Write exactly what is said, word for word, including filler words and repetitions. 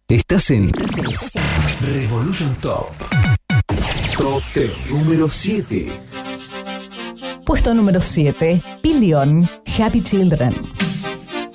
Estás en Revolution Top. Top ten, número siete. Puesto número siete. Billion, Happy Children.